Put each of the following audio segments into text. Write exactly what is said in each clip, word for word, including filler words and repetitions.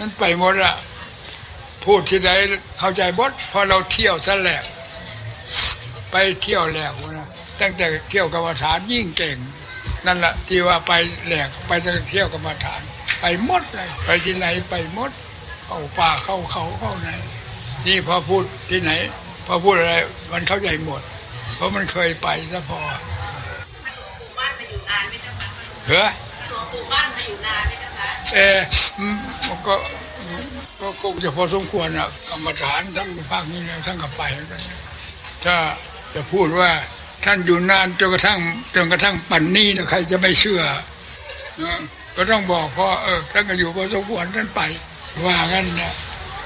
มันไปหมดละพูดที่ใดเข้าใจบดพอเราเที่ยวซะแล้วไปเที่ยวแล้วนะตั้งแต่เที่ยวกรรมฐานยิ่งเก่งนั่นแหละที่ว่าไปแหลกไปเที่ยวกรรมฐานไปหมดเลยไปที่ไหนไปหมดเข้าป่าเข้าเขาเข้าไหนนี่พอพูดที่ไหนพอพูดอะไรมันเข้าใจหมดเพราะมันเคยไปซะพอบ้านไปอยู่นานไหมเจ้าคะเหรอหลวงปู่บ้านไปอยู่นานไหมเจ้าคะเออมันก็ก็คงจะพอสมควรอ่ะกรรมฐานทั้งภาคนี้นะทั้งกับไปกันถ้าจะพูดว่าท่านอยู่นานจนกระทั่งจนกระทั่งปัจจุบันนี้นะใครจะไม่เชื่อก็ต้องบอกเพราะเออท่านก็อยู่พอสมควรท่านไปว่างั้นนะ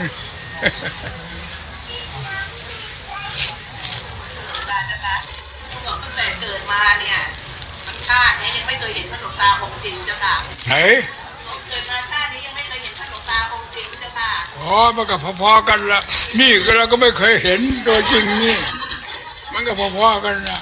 ตั้งแต่เกิดมาเนี่ยชาตินี้ยังไม่เคยเห็นพระหลวงตาองค์จริงเจ้าค่ะไหนเกิดมาชาตินี้ยังไม่เคยเห็นพระหลวงตาองค์จริงเจ้าค่ะอ๋อมันก็พอๆกันละนี่ก็เราก็ไม่เคยเห็นตัวจริงนี่มันก็พอๆกันนะ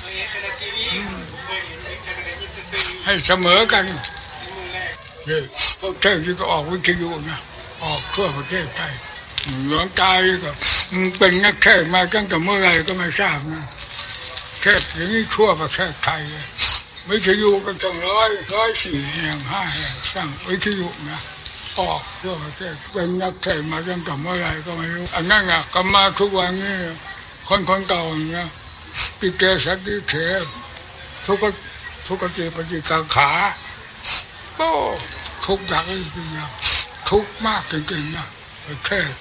ให้เสมอกันนี่พวกเทพที่ก็ออกวิทยุนะออกทั่วประเทศไทยหลวงตาก็เป็นนักเทศมาตั้งแต่เมื่อไรก็ไม่ทราบนะเทศอย่างนี้ทั่วประเทศไทยวิทยุก็ต้องร้อยร้อยสี่แห่งห้าแห่งตั้งวิทยุนะออกทั่วประเทศเป็นนักเทศมาตั้งแต่เมื่อไรก็ไม่รู้อันนั้นอ่ะก็มาทุกวันนี้คนคนเก่าเนี่ยปิเกสัตติเถทุกทุกติปฏิกังขาโอ้ทุกอย่างจริงๆทุกมากจริงๆนะประเทศ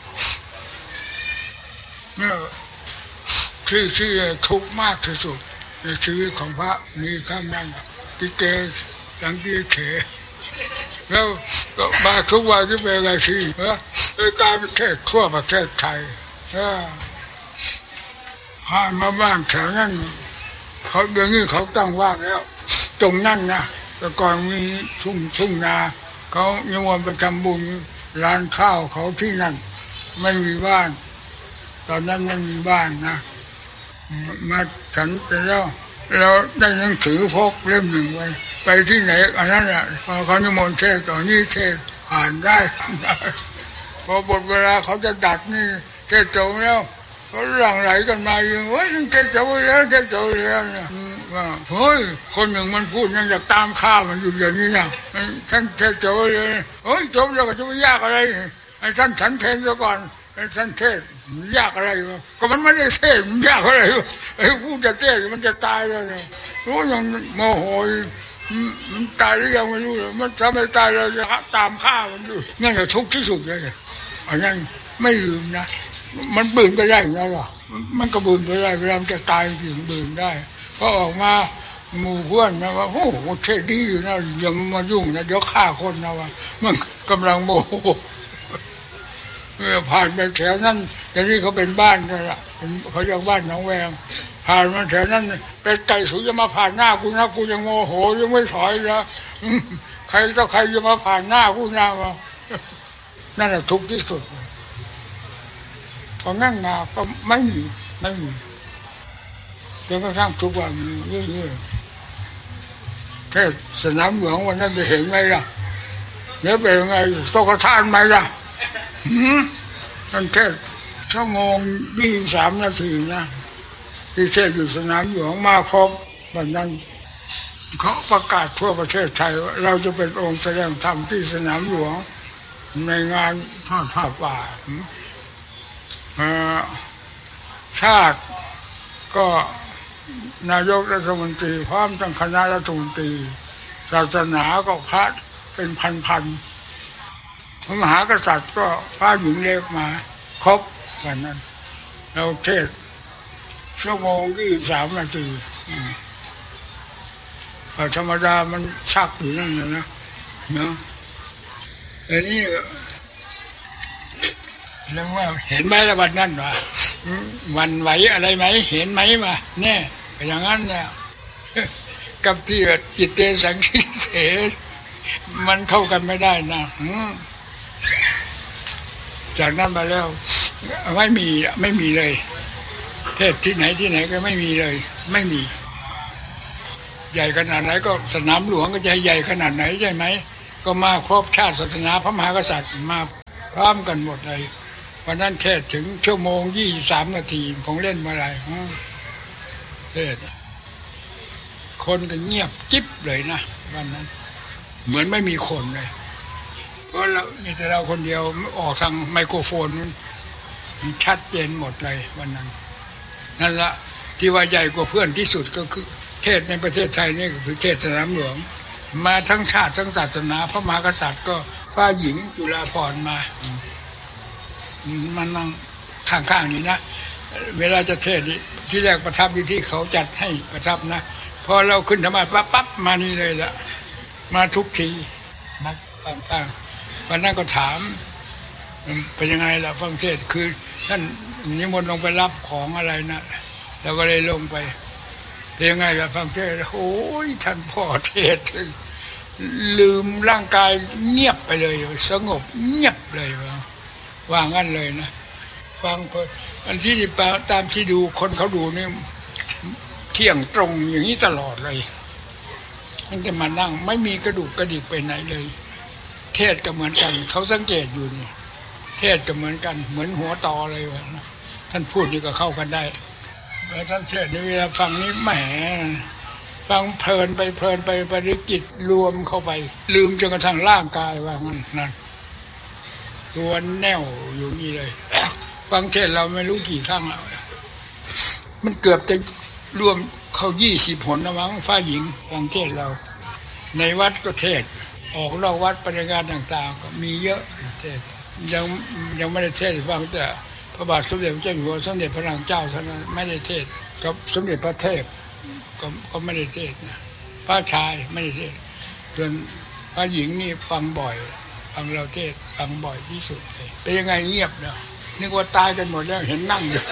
เนี่ยที่ที่ทุกมากที่สุดในชีวิตของพระนี่ข้างนั้นปิเกสัตติเถแล้วก็มาทุกวันที่เป็นอะไรสิเออในการประเทศทั่วประเทศไทยเออผ่านมาบ้านแถวนั้นเขาเดี๋ยวนี้เขาตั้งว่างแล้วตรงนั้นนะแต่ก่อนมีทุ่งทุ่งนาเขานิมนต์ไปทำบุญร้านข้าวเขาที่นั่นไม่มีบ้านตอนนั้นไม่มีบ้านนะมาฉันไปแล้วเราได้หนังสือพกเล่มหนึ่งไว้ไปที่ไหนอันนั้นแหละพอเขานิมนต์เทศตอนนี้เทศอ่านได้พอบทเวลาเขาจะดัดนี่เทศจบแล้วเขาหลั่งไหลกันมาอยู่เฮ้ยเทศจบแล้วเทศจบแล้วเนี่ยว่าเฮ้ยคนหนึ่งมันพูดยังจะตามข้ามันอยู่อย่างนี้นะท่านเทศจบเลยเฮ้ยจบแล้วก็จะไม่ยากอะไรไอ้ท่านฉันเทศซะก่อนไอ้ท่านเทศยากอะไรวะก็มันไม่ได้เทศมันยากอะไรวะไอ้ผู้จะเทศมันจะตายแล้วเนี่ยรู้ยังโมโหมันตายหรือยังไม่รู้เลยมันถ้าไม่ตายเราจะตามฆ่ามันดูนั่นแหละทุกข์ที่สุดเลยอันนั้นไม่ลืมนะมันบืนไปได้ไงล่ะมันก็บืนไปได้เวลามันจะตายจริงบืนได้พอออกมาหมู่เพื่อนนะว่าโอ้โหเทศดีอยู่นะอย่ามายุ่งนะเดี๋ยวฆ่าคนนะว่ามันกำลังโมโหเมื่อผ่านไปแถวนั้นแต่นี่เขาเป็นบ้านนั่นแหละเขาเรียกบ้านหนองแวงผ่านมาแถวนั้นเป็นไก่สูจะมาผ่านหน้ากูนะกูยังโมโหยังไม่ถอยนะใครต่อใครจะมาผ่านหน้ากูนะว่านั่นแหละทุกข์ที่สุดพอนั่งมาก็ไม่มีไม่มีจนกระทั่งทุกวันเรื่อยๆเทศสนามหลวงวันนั้นไปเห็นไหมล่ะเนี่ยเป็นไงโตกระทานไหมล่ะท่านเทศชั่วโมงยี่สิบสามนาทีนะที่เทศอยู่สนามหลวงมาครบวันนั้นเขาประกาศทั่วประเทศไทยว่าเราจะเป็นองค์แสดงธรรมที่สนามหลวงในงานทอดผ้าป่าชาติก็นายกรัฐมนตรีพร้อมทั้งคณะรัฐมนตรีศาสนาก็พระเป็นพันๆพระมหากษัตริย์ก็พระหญิงเล็กมาครบวันนั้นเราเทศชั่วโมงยี่สิบสามนาทีธรรมดามันชักอยู่นั่นนะเนาะอันนี้เรื่องว่าเห็นไหมละวันนั้นว่าวันไหวอะไรไหมเห็นไหมมาเนี่ยอย่างนั้นเนี่ยกับที่จิตเตสังคิเสมันเข้ากันไม่ได้นะจากนั้นมาแล้วไม่มีไม่มีเลยเทศที่ไหนที่ไหนก็ไม่มีเลยไม่มีใหญ่ขนาดไหนก็สนามหลวงก็จะใหญ่ขนาดไหนใช่ไหมก็มาครบชาติศาสนาพระมหากษัตริย์มาพร้อมกันหมดเลยวันนั้นเทศถึงชั่วโมงยี่สามนาทีของเล่นเมื่อไรเทศคนก็เงียบจิ๊บเลยนะวันนั้นเหมือนไม่มีคนเลยเพราะเรามีแต่เราคนเดียวออกทางไมโครโฟนนั้นชัดเจนหมดเลยวันนั้นนั่นละที่ว่าใหญ่กว่าเพื่อนที่สุดก็คือเทศในประเทศไทยนี่ก็คือเทศสนามหลวงมาทั้งชาติทั้งศาสนาพระมหากษัตริย์ก็ฟ้าหญิงจุฬาภรณ์มามันนั่งข้างๆนี่นะเวลาจะเทศนี่ที่แรกประทับอยู่ที่เขาจัดให้ประทับนะพอเราขึ้นธรรมะปั๊บปั๊บมานี่เลยละมาทุกทีมาต่างๆวันนั้นก็ถามเป็นยังไงล่ะฟังเทศคือท่านนิมนต์ลงไปรับของอะไรนะเราก็เลยลงไปเป็นยังไงล่ะฟังเทศโอ้ยท่านพ่อเทศลืมร่างกายเงียบไปเลยสงบเงียบเลยว่างั้นเลยนะฟังเพออันที่ตามที่ดูคนเขาดูนี่เที่ยงตรงอย่างนี้ตลอดเลยมันจะมานั่งไม่มีกระดูกกระดิกไปไหนเลยเทศก็เหมือนกันเขาสังเกตอยู่นี่เทศก็เหมือนกันเหมือนหัวตอเลยวะท่านพูดนี่ก็เข้ากันได้แล้วท่านเทศในเวลาฟังนี้แหมฟังเพลินไปเพลินไปปริจิตรวมเข้าไปลืมจนกระทั่งร่างกายว่างั้นนั่นตัวแน่วอยู่นี่เลยฟังเทศเราไม่รู้กี่ครั้งแล้วมันเกือบจะรวมเขายี่สิบผลนะมั้งฝ้าหญิงฟังเทศเราในวัดก็เทศออกนอกวัดปฏิการต่างๆก็มีเยอะเทศยังยังไม่ได้เทศฟังแต่พระบาทสมเด็จพระเจ้าอยู่หัวสมเด็จพระนางเจ้าเท่านั้นไม่ได้เทศกับสมเด็จพระเทพก็ก็ไม่ได้เทศนะพระชายไม่ได้เทศส่วนพระหญิงนี่ฟังบ่อยฟังเราเทศฟังบ่อยที่สุดเลยเป็นยังไงเงียบเนาะนึกว่าตายกันหมดแล้วเห็นนั่งอยู่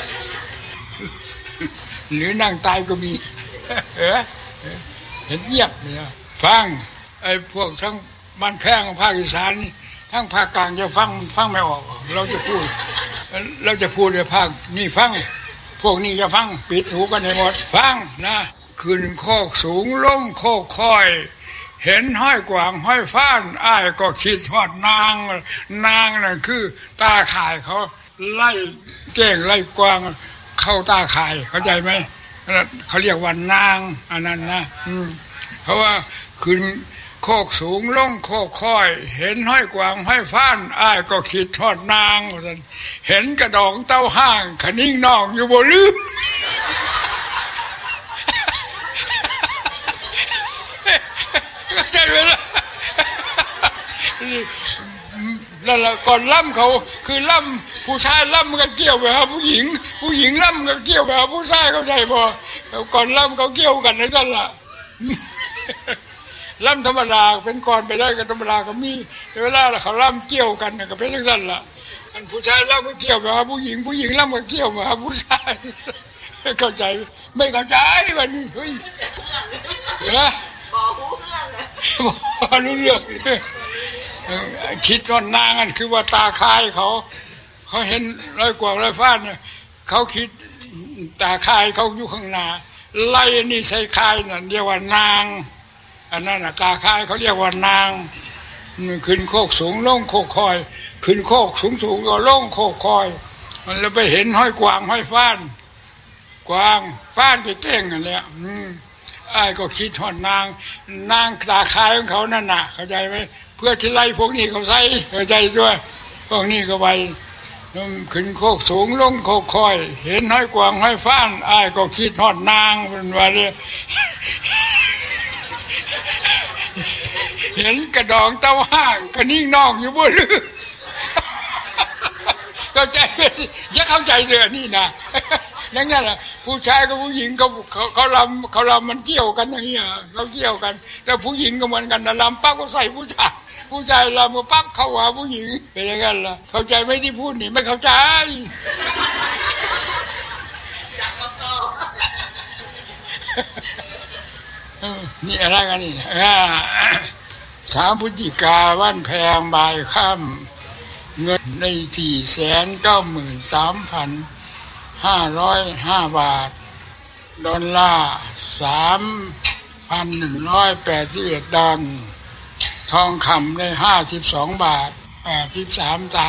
หรือนั่งตายก็มีเออเห็นเงียบเนี่ยฟังไอ้พวกทั้งบ้านแพร่งภาคอีสานทั้งภาคกลางจะฟังฟังไม่ออกเราจะพูดเราจะพูดในภาคนี่ฟังพวกนี้จะฟังปิดหูกันให้หมดฟังนะขึ้นโคกสูงลงโคกคอยเห็นห้อยกวางห้อยฟ้านอ้ายก็คิดทอดนางนางนั่นคือตาข่ายเขาไล่เก่งไล่กวางเข้าตาข่ายเข้าใจไหมเขาเรียกว่านางอันนั้นนะอืมเพราะว่าขึ้นโคกสูงลงโคกคอยเห็นห้อยกวางห้อยฟ้านอ้ายก็คิดทอดนางเห็นกระดองเต้าห้างขนิ่งนองอยู่บ่ลืมเข้าใจไหมล่ะนั่นแหละก่อนล่ำเขาคือล่ำผู้ชายล่ำกันเกี่ยวไปหาผู้หญิงผู้หญิงล่ำกันเกี่ยวไปหาผู้ชายเข้าใจบ่ก่อนล่ำเขาเกี่ยวกันนั่นแหละล่ำธรรมดาเป็นก่อนไปได้กันธรรมดาก็มีเวลาเขาล่ำเกี่ยวกันก็เป็นอย่างนั้นล่ะอันผู้ชายล่ำกันเกี่ยวไปหาผู้หญิงผู้หญิงล่ำกันเกี่ยวไปหาผู้ชายเข้าใจไม่เข้าใจมันเฮ้ยนะบอกรู้เรื่องเลยบอกรู้เรื่องคิดว่านางนั่นคือว่าตาคายเขาเขาเห็นร้อยกว่าร้อยฟ้าเนี่ยเขาคิดตาคายเขาอยู่ข้างหน้าไล่นี่ใส่คายนั่นเรียกว่านางอันนั้นน่ะตาคายเขาเรียกว่านางขึ้นโคกสูงลงโคกคอยขึ้นโคกสูงสูงก็ลงโคกคอยมันแล้วไปเห็นห้อยกวางห้อยฟ้านกวางฟ้านเก่งๆอันเนี้ยไอ้ก็คิดทอดนางนางตาคายของเขานั่นน่ะเข้าใจไหมเพื่อจะไล่พวกนี้เขาใส่เข้าใจด้วยพวกนี้ก็ไปขึ้นโคกสูงลงโคกคอยเห็นห้อยกวางห้อยฟ้านไอ้ก็คิดทอดนางเป็นว่าเนี่ยเห็นกระดองเต้าห้างกระนิ่งนองอยู่บนเรือเข้าใจไหมอย่าเข้าใจเลยนี่นะอย่างนั้นแหละผู้ชายกับผู้หญิงเขาเขาเขาลำเขาลำมันเกี่ยวกันอย่างนี้เขาเกี่ยวกันแล้วผู้หญิงก็เหมือนกันนะลำปั๊บก็ใส่ผู้ชายผู้ชายลำก็ปั๊บเข้าหาผู้หญิงเป็นอย่างนั้นล่ะเข้าใจไหมที่พูดนี่ไม่เข้าใจจับก็นี่อะไรกันนี่สามพฤศจิกาวันแพงบ่ายค่ำเงินในสี่แสนเก้าหมื่นสามพันห้าร้อยห้าบาทดอลลาร์สามพันหนึ่งร้อยแปดสิบเอ็ดดอลทองคำได้ห้าสิบสองบาทแปดสิบสามตัง